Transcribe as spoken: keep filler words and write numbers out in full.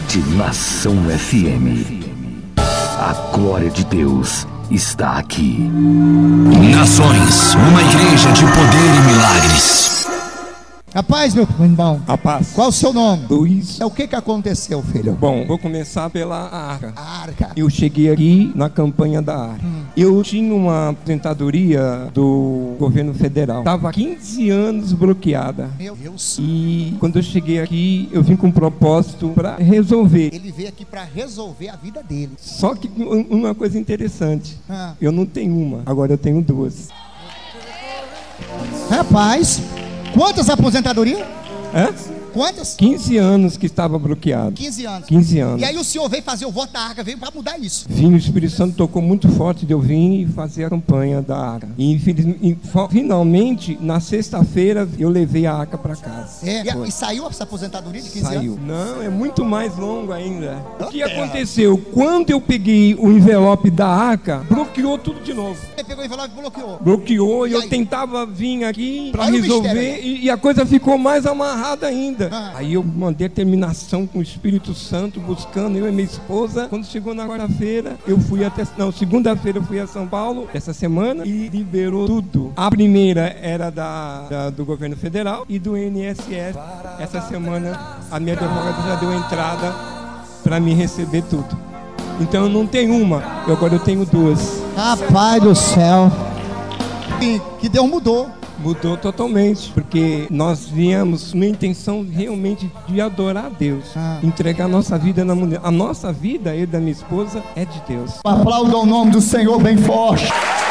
Rede Nação F M. A glória de Deus está aqui. Nações, uma igreja de poder e milagres. A paz, meu irmão. A paz. Qual o seu nome? Luiz. É o que que aconteceu, filho? Bom, vou começar pela arca. A arca. Eu cheguei aqui na campanha da arca. Hum. Eu tinha uma aposentadoria do governo federal. Estava quinze anos bloqueada. Meu Deus. E quando eu cheguei aqui, eu vim com um propósito para resolver. Ele veio aqui para resolver a vida dele. Só que uma coisa interessante. Ah. Eu não tenho uma, agora eu tenho duas. Rapaz, quantas aposentadorias? Hã? Quantas? quinze anos que estava bloqueado. quinze anos. quinze anos. E aí o senhor veio fazer o voto da arca, veio para mudar isso. Vim, o Espírito Santo tocou muito forte de eu vir e fazer a campanha da arca. E, e finalmente, na sexta-feira, eu levei a arca para casa. É. E, e saiu essa aposentadoria de quinze saiu. anos? Não, é muito mais longo ainda. O que aconteceu? Quando eu peguei o envelope da arca, bloqueou tudo de novo. Você pegou o envelope e bloqueou? Bloqueou e, e eu aí? tentava vir aqui para Olha resolver e, e a coisa ficou mais amarrada ainda. Ah. Aí eu mandei a terminação com o Espírito Santo, buscando eu e minha esposa. Quando chegou na quarta-feira, eu fui até... Não, segunda-feira eu fui a São Paulo, essa semana, e liberou tudo. A primeira era da, da, do governo federal e do I N S S. Essa semana, a minha advogada já deu entrada para me receber tudo. Então eu não tenho uma, eu agora eu tenho duas. Rapaz do céu. Que, que Deus mudou. Mudou totalmente, porque nós viemos numa intenção realmente de adorar a Deus, ah. entregar a nossa vida na mulher. A nossa vida, eu e da minha esposa, é de Deus. Aplauda o nome do Senhor bem forte.